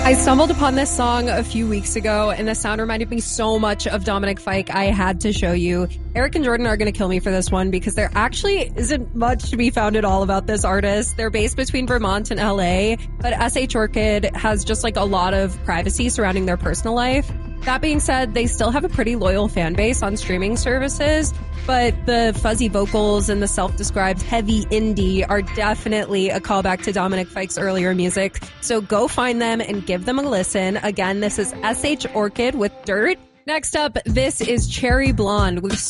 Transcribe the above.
I stumbled upon this song a few weeks ago, and the sound reminded me so much of Dominic Fike. I had to show you. Eric and Jordan are going to kill me for this one because there actually isn't much to be found at all about this artist. They're based between Vermont and LA, but SH Orchid has just like a lot of privacy surrounding their personal life. That being said, they still have a pretty loyal fan base on streaming services, but the fuzzy vocals and the self-described heavy indie are definitely a callback to Dominic Fike's earlier music. So go find them and give them a listen. Again, this is SH Orchid with Dirt. Next up, this is Cherry Blonde.